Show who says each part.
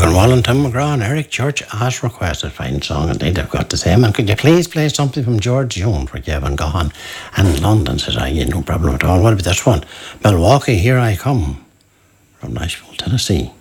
Speaker 1: Wallen, Tim McGraw and Eric Church has requested a fine song and they've got the same. And could you please play something from George Jones for Kevin Gahan? And London says, no problem at all. What about this one? Milwaukee, Here I Come from Nashville, Tennessee.